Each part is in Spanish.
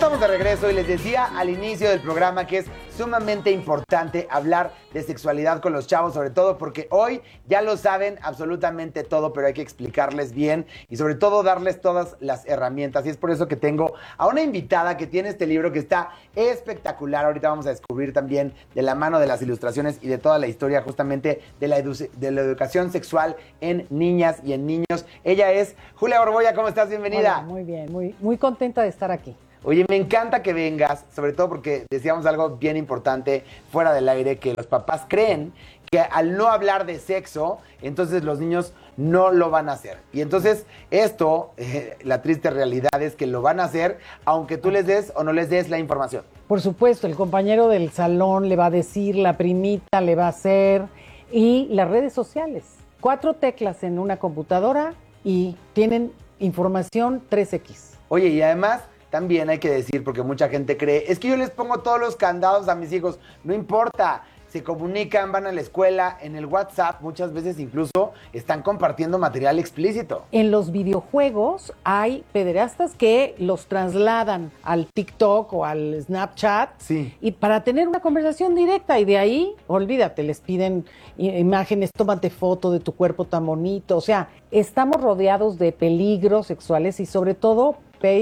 estamos de regreso y les decía al inicio del programa que es sumamente importante hablar de sexualidad con los chavos, sobre todo porque hoy ya lo saben absolutamente todo, pero hay que explicarles bien y sobre todo darles todas las herramientas. Y es por eso que tengo a una invitada que tiene este libro que está espectacular. Ahorita vamos a descubrir también de la mano de las ilustraciones y de toda la historia justamente de la educación sexual en niñas y en niños. Ella es Julia Borbolla. ¿Cómo estás? Bienvenida. Hola, muy bien, muy contenta de estar aquí. Oye, me encanta que vengas, sobre todo porque decíamos algo bien importante fuera del aire, que los papás creen que al no hablar de sexo, entonces los niños no lo van a hacer. Y entonces esto, la triste realidad es que lo van a hacer aunque tú les des o no les des la información. Por supuesto, el compañero del salón le va a decir, la primita le va a hacer, y las redes sociales. 4 teclas en una computadora y tienen información 3X. Oye, y además también hay que decir, porque mucha gente cree, es que yo les pongo todos los candados a mis hijos. No importa, se comunican, van a la escuela, en el WhatsApp muchas veces incluso están compartiendo material explícito. En los videojuegos hay pederastas que los trasladan al TikTok o al Snapchat, sí, y para tener una conversación directa, y de ahí, olvídate, les piden imágenes, tómate foto de tu cuerpo tan bonito. O sea, estamos rodeados de peligros sexuales y sobre todo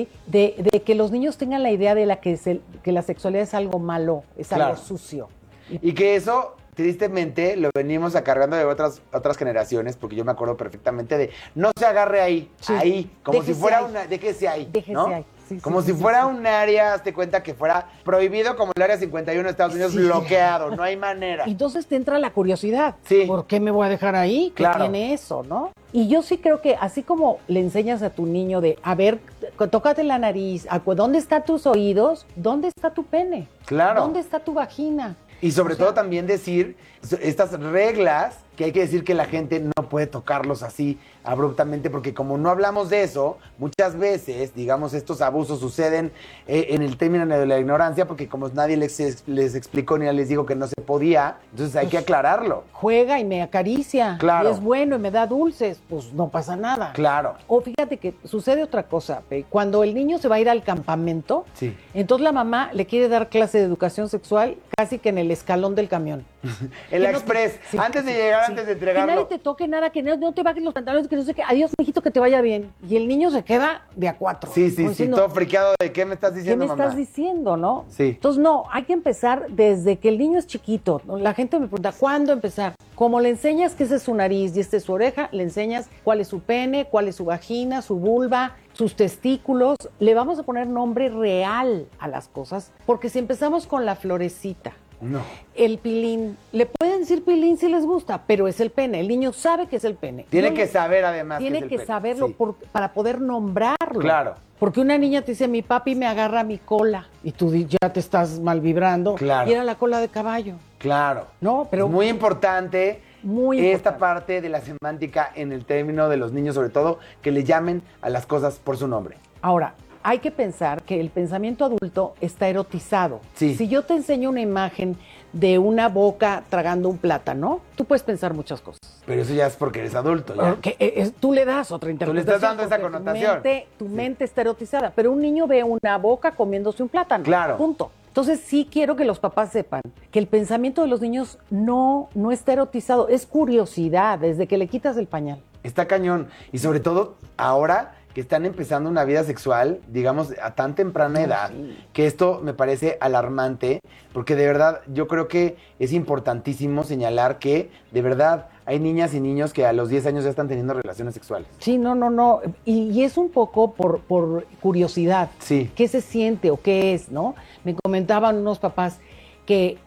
de que los niños tengan la idea de que la sexualidad es algo malo, es claro, algo sucio. Y que eso, tristemente, lo venimos acarreando de otras generaciones, porque yo me acuerdo perfectamente de no se agarre ahí, sí, ahí, como si fuera una, déjese ahí, ¿no? Ahí. Sí, como sí, si fuera un área, hazte cuenta que fuera prohibido como el área 51 de Estados Unidos, bloqueado, no hay manera. Entonces te entra la curiosidad. Sí. ¿Por qué me voy a dejar ahí? ¿Qué claro tiene eso, no? Y yo sí creo que así como le enseñas a tu niño de, a ver, tócate la nariz, ¿dónde están tus oídos? ¿Dónde está tu pene? Claro. ¿Dónde está tu vagina? Y sobre todo también decir estas reglas que hay que decir que la gente no puede tocarlos así abruptamente, porque como no hablamos de eso, muchas veces, digamos, estos abusos suceden en el término de la ignorancia, porque como nadie les explicó ni les digo que no se podía, entonces hay que aclararlo. Juega y me acaricia, claro, y es bueno y me da dulces, pues no pasa nada. Claro. O fíjate que sucede otra cosa, cuando el niño se va a ir al campamento, sí, entonces la mamá le quiere dar clase de educación sexual casi que en el escalón del camión. El express, sí, antes de llegar, sí, antes de entregarlo. Que nadie te toque nada, que no te bajes los pantalones, que no sé qué. Adiós, mijito, que te vaya bien. Y el niño se queda de a 4. Sí, todo friqueado de ¿qué me estás diciendo, mamá? ¿Qué me estás diciendo, no? Sí. Entonces, no, hay que empezar desde que el niño es chiquito. La gente me pregunta, ¿cuándo empezar? Como le enseñas que esa es su nariz y esta es su oreja, le enseñas cuál es su pene, cuál es su vagina, su vulva, sus testículos. Le vamos a poner nombre real a las cosas, porque si empezamos con la florecita, no, el pilín, le pueden decir pilín si les gusta, pero es el pene. El niño sabe que es el pene. Tiene que saber además tiene que es el que pene. saberlo, sí, para poder nombrarlo. Claro. Porque una niña te dice, mi papi me agarra mi cola, y tú ya te estás mal vibrando. Claro. Y era la cola de caballo. Claro. No, pero es muy importante esta parte de la semántica en el término de los niños, sobre todo, que le llamen a las cosas por su nombre. Ahora, hay que pensar que el pensamiento adulto está erotizado. Sí. Si yo te enseño una imagen de una boca tragando un plátano, tú puedes pensar muchas cosas. Pero eso ya es porque eres adulto, ¿ya? Tú le das otra interpretación. Tú le estás dando esa connotación. Tu mente está erotizada, pero un niño ve una boca comiéndose un plátano. Claro. Punto. Entonces sí quiero que los papás sepan que el pensamiento de los niños no está erotizado, es curiosidad desde que le quitas el pañal. Está cañón. Y sobre todo ahora que están empezando una vida sexual, digamos, a tan temprana edad, sí, que esto me parece alarmante, porque de verdad yo creo que es importantísimo señalar que de verdad hay niñas y niños que a los 10 años ya están teniendo relaciones sexuales. Sí, no. Y es un poco por curiosidad. Sí. ¿Qué se siente o qué es, no? Me comentaban unos papás que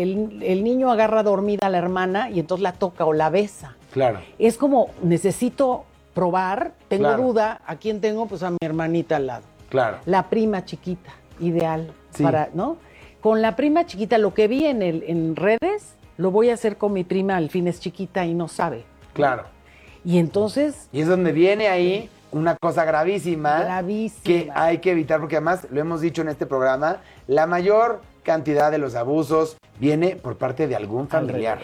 el niño agarra dormida a la hermana y entonces la toca o la besa. Claro. Es como, necesito probar, tengo claro, duda, ¿a quién tengo? Pues a mi hermanita al lado. Claro. La prima chiquita, ideal, sí, para, ¿no? Con la prima chiquita, lo que vi en redes, lo voy a hacer con mi prima, al fin es chiquita y no sabe. Claro. Y entonces... Y es donde viene ahí una cosa gravísima. Gravísima. Que hay que evitar, porque además, lo hemos dicho en este programa, la mayor cantidad de los abusos viene por parte de algún familiar.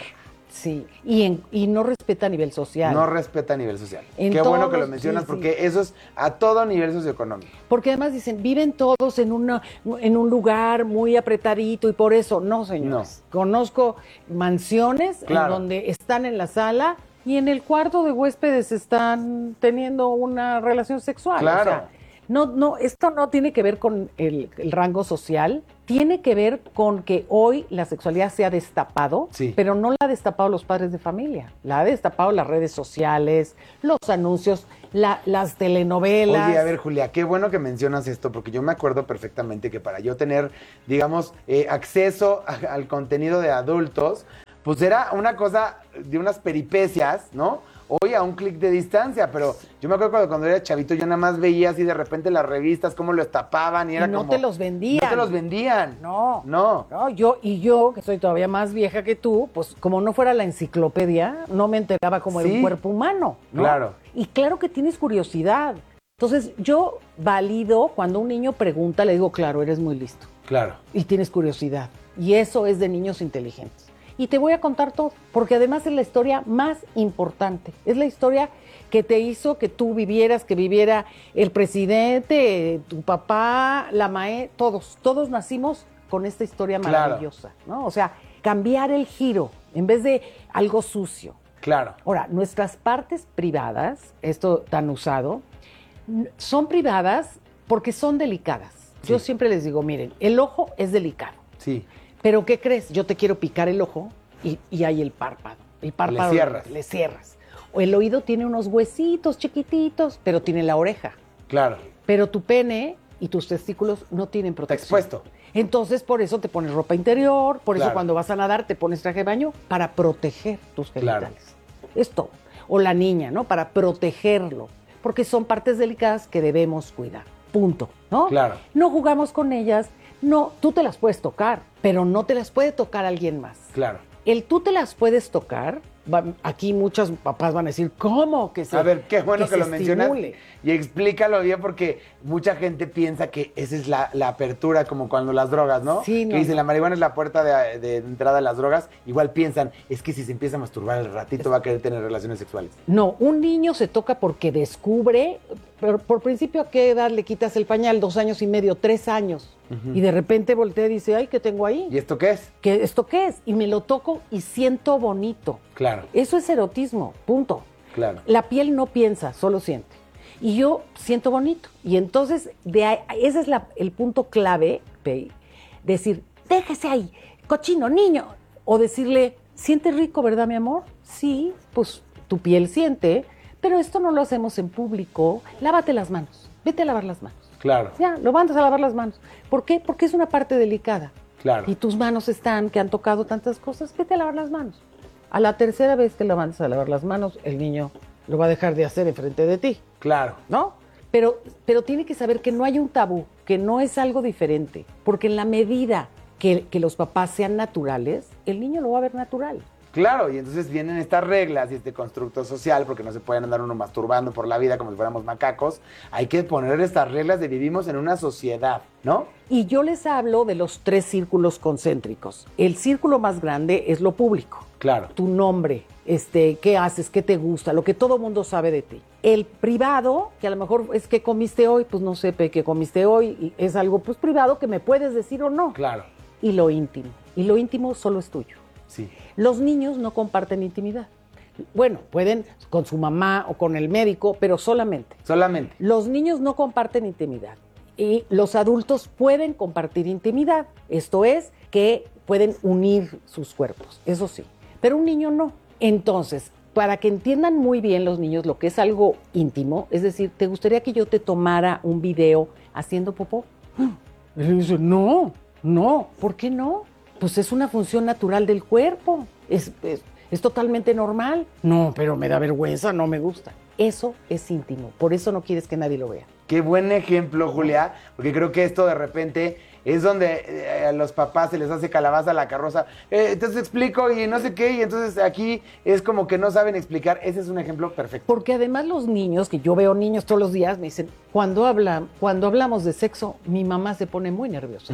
Sí, y no respeta a nivel social. No respeta a nivel social. En Qué bueno que lo todos, mencionas, sí, porque eso es a todo nivel socioeconómico. Porque además dicen, viven todos en un lugar muy apretadito y por eso, no, señores. Conozco mansiones en donde están en la sala y en el cuarto de huéspedes están teniendo una relación sexual. Claro. O sea, no, esto no tiene que ver con el rango social, tiene que ver con que hoy la sexualidad se ha destapado, pero no la ha destapado los padres de familia, la ha destapado las redes sociales, los anuncios, las telenovelas. Oye, a ver, Julia, qué bueno que mencionas esto, porque yo me acuerdo perfectamente que para yo tener, digamos, acceso al contenido de adultos, pues era una cosa de unas peripecias, ¿no? Hoy a un clic de distancia, pero yo me acuerdo que cuando era chavito yo nada más veía así de repente las revistas, cómo los tapaban y era no como... te los vendían. No te los vendían. No, yo, que soy todavía más vieja que tú, pues como no fuera la enciclopedia, no me enteraba como de un cuerpo humano, ¿no? Claro. Y claro que tienes curiosidad. Entonces yo valido cuando un niño pregunta, le digo, claro, eres muy listo. Claro. Y tienes curiosidad. Y eso es de niños inteligentes. Y te voy a contar todo, porque además es la historia más importante. Es la historia que te hizo que tú vivieras, que viviera el presidente, tu papá, la maestra, todos nacimos con esta historia maravillosa, ¿no? O sea, cambiar el giro en vez de algo sucio. Claro. Ahora, nuestras partes privadas, esto tan usado, son privadas porque son delicadas. Sí. Yo siempre les digo, miren, el ojo es delicado. Sí. Pero ¿qué crees? Yo te quiero picar el ojo y hay el párpado. El párpado le cierras. O el oído tiene unos huesitos chiquititos, pero tiene la oreja. Claro. Pero tu pene y tus testículos no tienen protección. Está expuesto. Entonces, por eso te pones ropa interior, por eso cuando vas a nadar te pones traje de baño para proteger tus genitales. Claro. Es todo. O la niña, ¿no? Para protegerlo. Porque son partes delicadas que debemos cuidar. Punto, ¿no? Claro. No jugamos con ellas. No, tú te las puedes tocar, pero no te las puede tocar alguien más. Claro. El tú te las puedes tocar, aquí muchos papás van a decir, ¿cómo? A ver, qué bueno que lo mencionas y explícalo bien, porque mucha gente piensa que esa es la apertura, como cuando las drogas, ¿no? Sí, no. Que dicen, la marihuana es la puerta de entrada a las drogas. Igual piensan, es que si se empieza a masturbar al ratito va a querer tener relaciones sexuales. No, un niño se toca porque descubre, pero por principio, ¿a qué edad le quitas el pañal? 2 años y medio, 3 años. Y de repente voltea y dice, ay, ¿qué tengo ahí? ¿Y esto qué es? ¿Esto qué es? Y me lo toco y siento bonito. Claro. Eso es erotismo, punto. Claro. La piel no piensa, solo siente. Y yo siento bonito. Y entonces, ese es el punto clave, decir, déjese ahí, cochino, niño. O decirle, siente rico, ¿verdad, mi amor? Sí, pues tu piel siente, pero esto no lo hacemos en público. Lávate las manos, vete a lavar las manos. Claro. Ya, lo mandas a lavar las manos. ¿Por qué? Porque es una parte delicada. Claro. Y tus manos que han tocado tantas cosas, vete a lavar las manos. A la tercera vez que lo mandas a lavar las manos, el niño lo va a dejar de hacer enfrente de ti. Claro. ¿No? Pero tiene que saber que no hay un tabú, que no es algo diferente. Porque en la medida que los papás sean naturales, el niño lo va a ver natural. Claro, y entonces vienen estas reglas y este constructo social, porque no se pueden andar uno masturbando por la vida como si fuéramos macacos. Hay que poner estas reglas de vivimos en una sociedad, ¿no? Y yo les hablo de los 3 círculos concéntricos. El círculo más grande es lo público. Claro. Tu nombre, qué haces, qué te gusta, lo que todo mundo sabe de ti. El privado, que a lo mejor es que comiste hoy, pues no sé qué comiste hoy, y es algo pues privado que me puedes decir o no. Claro. Y lo íntimo solo es tuyo. Sí. Los niños no comparten intimidad. Bueno, pueden con su mamá o con el médico, pero solamente. Solamente. Los niños no comparten intimidad. Y los adultos pueden compartir intimidad. Esto es, que pueden unir sus cuerpos, eso sí. Pero un niño no. Entonces, para que entiendan muy bien los niños lo que es algo íntimo, es decir, ¿te gustaría que yo te tomara un video haciendo popó? Y le dice, no, ¿por qué no? Pues es una función natural del cuerpo, es totalmente normal. No, pero me da vergüenza, no me gusta. Eso es íntimo, por eso no quieres que nadie lo vea. Qué buen ejemplo, Julia, porque creo que esto de repente es donde a los papás se les hace calabaza a la carroza. Entonces explico y no sé qué, y entonces aquí es como que no saben explicar. Ese es un ejemplo perfecto. Porque además los niños, que yo veo niños todos los días, me dicen, cuando hablamos de sexo, mi mamá se pone muy nerviosa.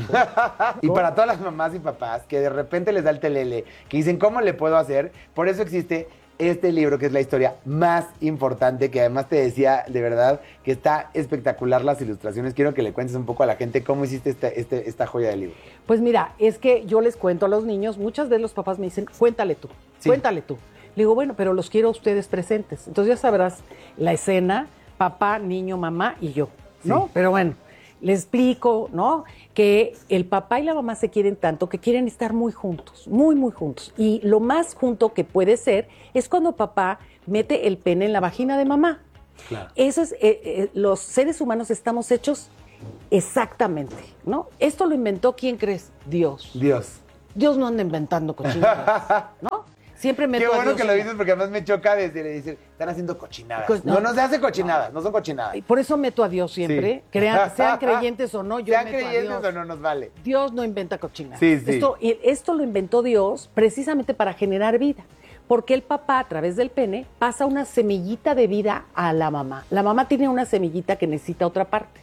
Y para todas las mamás y papás que de repente les da el telele, que dicen, ¿cómo le puedo hacer? Por eso existe este libro, que es la historia más importante, que además te decía, de verdad, que está espectacular las ilustraciones. Quiero que le cuentes un poco a la gente cómo hiciste esta joya de libro. Pues mira, es que yo les cuento a los niños, muchas veces los papás me dicen, cuéntale tú, Sí. cuéntale tú. Le digo, bueno, pero los quiero a ustedes presentes. Entonces ya sabrás la escena, papá, niño, mamá y yo, ¿no? Sí. Pero bueno, les explico, ¿no? Que el papá y la mamá se quieren tanto que quieren estar muy juntos, muy, muy juntos. Y lo más junto que puede ser es cuando papá mete el pene en la vagina de mamá. Claro. Eso es, los seres humanos estamos hechos exactamente, ¿no? Esto lo inventó, ¿quién crees? Dios. Dios. Dios no anda inventando cochinadas, ¿no? Siempre meto Qué a bueno Dios que lo en- dices porque además me choca desde decir, están haciendo cochinadas. No. No se hace cochinadas, no son cochinadas. Y por eso meto a Dios siempre. Sí. Sean creyentes o no, yo Sean meto a creyentes Dios. o no nos vale. Dios no inventa cochinadas. Sí, sí. Esto lo inventó Dios precisamente para generar vida. Porque el papá, a través del pene, pasa una semillita de vida a la mamá. La mamá tiene una semillita que necesita otra parte.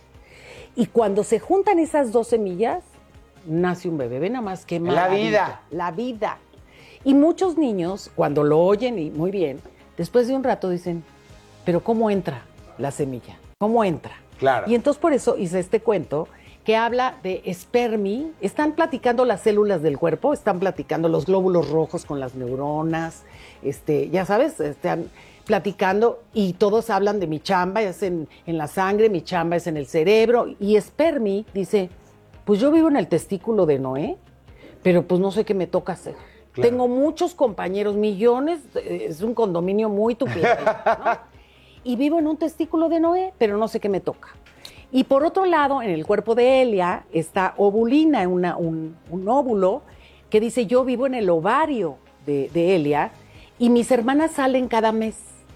Y cuando se juntan esas dos semillas, nace un bebé. Ve nada más que La maravilla. vida. La vida. Y muchos niños, cuando lo oyen y muy bien, después de un rato dicen, pero ¿cómo entra la semilla? ¿Cómo entra? Claro. Y entonces por eso hice este cuento que habla de espermi. Están platicando las células del cuerpo, están platicando los glóbulos rojos con las neuronas, ya sabes, están platicando y todos hablan de mi chamba, es en la sangre, mi chamba es en el cerebro. Y espermi dice, pues yo vivo en el testículo de Noé, pero pues no sé qué me toca hacer. Claro. Tengo muchos compañeros, millones, es un condominio muy tupido, ¿no? Y vivo en un testículo de Noé, pero no sé qué me toca. Y por otro lado, en el cuerpo de Elia está ovulina, un óvulo que dice, yo vivo en el ovario de Elia y mis hermanas salen cada mes.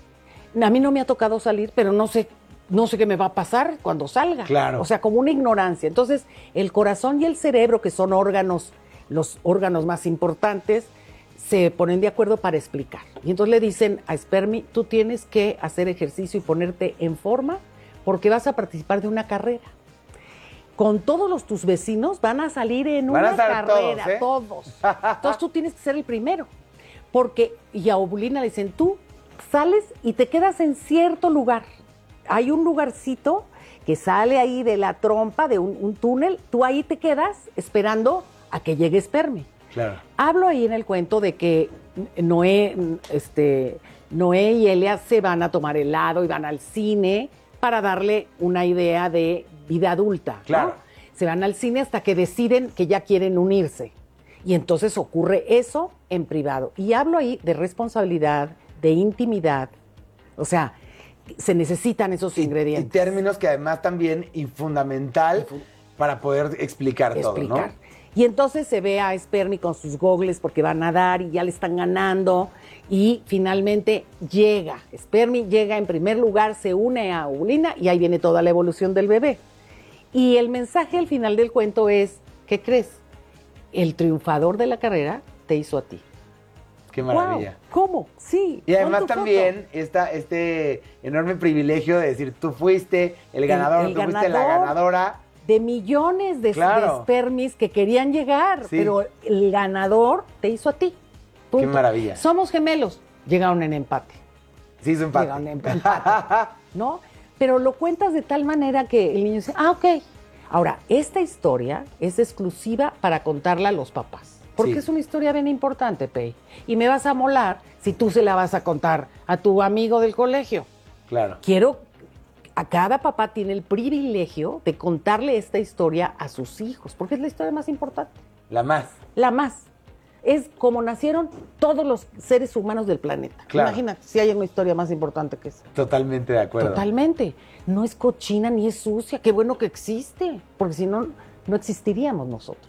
A mí no me ha tocado salir, pero no sé qué me va a pasar cuando salga. Claro. O sea, como una ignorancia. Entonces, el corazón y el cerebro, que son órganos, los órganos más importantes, se ponen de acuerdo para explicar. Y entonces le dicen a Spermi, tú tienes que hacer ejercicio y ponerte en forma porque vas a participar de una carrera. Con todos tus vecinos van a salir en Van a una estar carrera, todos. Entonces tú tienes que ser el primero. Y a Ovulina le dicen, tú sales y te quedas en cierto lugar. Hay un lugarcito que sale ahí de la trompa, de un túnel, tú ahí te quedas esperando a que llegue Spermi. Claro. Hablo ahí en el cuento de que Noé y Elia se van a tomar helado y van al cine para darle una idea de vida adulta, ¿no? Claro. Se van al cine hasta que deciden que ya quieren unirse. Y entonces ocurre eso en privado. Y hablo ahí de responsabilidad, de intimidad. O sea, se necesitan esos Y ingredientes. términos que además también y fundamental para poder explicar todo, ¿no? Y entonces se ve a Spermi con sus gogles porque va a nadar y ya le están ganando. Y finalmente llega. Spermi llega en primer lugar, se une a Ovulina y ahí viene toda la evolución del bebé. Y el mensaje al final del cuento es, ¿qué crees? El triunfador de la carrera te hizo a ti. Qué maravilla. Wow, ¿cómo? Sí. Y además pon tu también este enorme privilegio de decir, tú fuiste el ganador, tú fuiste la ganador ganadora. de millones de Spermis que querían llegar, Sí. pero el ganador te hizo a ti. Punto. Qué maravilla. Somos gemelos. Llegaron en empate. Sí, hizo empate. Llegaron en empate, ¿no? Pero lo cuentas de tal manera que el niño dice, ok. Ahora, esta historia es exclusiva para contarla a los papás. Porque Sí. es una historia bien importante, Pei. Y me vas a molar si tú se la vas a contar a tu amigo del colegio. Claro. A cada papá tiene el privilegio de contarle esta historia a sus hijos, porque es la historia más importante, La más. la más. Es como nacieron todos los seres humanos del planeta. Claro. Imagínate si hay una historia más importante que esa. Totalmente de acuerdo. Totalmente. No es cochina ni es sucia. Qué bueno que existe, porque si no, no existiríamos nosotros.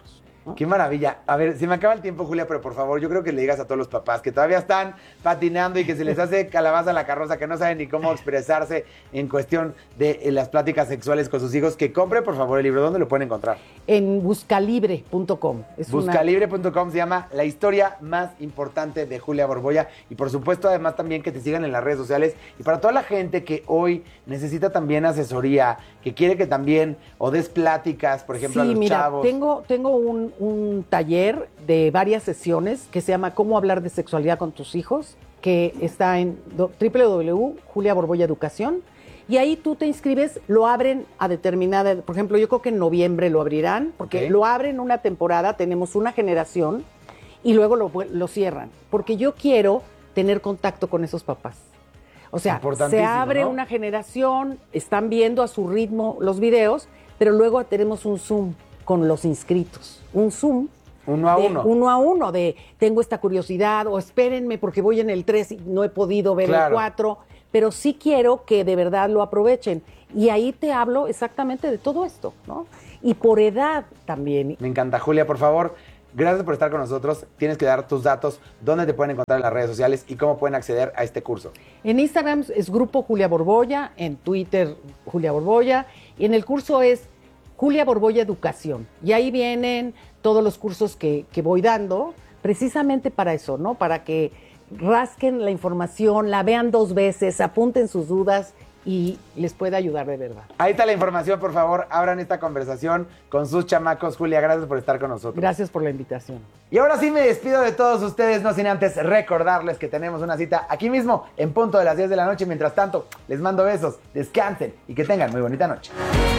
Qué maravilla. A ver, se me acaba el tiempo, Julia, pero por favor, yo creo que le digas a todos los papás que todavía están patinando y que se les hace calabaza a la carroza, que no saben ni cómo expresarse en cuestión de las pláticas sexuales con sus hijos, que compren, por favor, el libro. ¿Dónde lo pueden encontrar? En buscalibre.com. Buscalibre.com se llama La historia más importante de Julia Borbolla. Y por supuesto, además, también que te sigan en las redes sociales. Y para toda la gente que hoy necesita también asesoría, que quiere que también o des pláticas, por ejemplo, a los chavos. Tengo un taller de varias sesiones que se llama Cómo hablar de sexualidad con tus hijos, que está en www.juliaborbollaeducación. Y ahí tú te inscribes, lo abren a determinada, por ejemplo, yo creo que en noviembre lo abrirán, porque lo abren una temporada, tenemos una generación, y luego lo cierran, porque yo quiero tener contacto con esos papás. O sea, se abre, ¿no?, una generación, están viendo a su ritmo los videos, pero luego tenemos un Zoom con los inscritos, un Zoom. Uno a uno, de tengo esta curiosidad, o espérenme porque voy en el 3 y no he podido ver el 4, pero sí quiero que de verdad lo aprovechen. Y ahí te hablo exactamente de todo esto, ¿no? Y por edad también. Me encanta, Julia, por favor, gracias por estar con nosotros. Tienes que dar tus datos, dónde te pueden encontrar en las redes sociales y cómo pueden acceder a este curso. En Instagram es Grupo Julia Borbolla, en Twitter Julia Borbolla, y en el curso es Julia Borbolla Educación. Y ahí vienen todos los cursos que voy dando, precisamente para eso, ¿no? Para que rasquen la información, la vean 2 veces, apunten sus dudas y les pueda ayudar de verdad. Ahí está la información, por favor, abran esta conversación con sus chamacos. Julia, gracias por estar con nosotros. Gracias por la invitación. Y ahora sí me despido de todos ustedes, no sin antes recordarles que tenemos una cita aquí mismo, en punto de las 10 de la noche. Mientras tanto, les mando besos, descansen y que tengan muy bonita noche.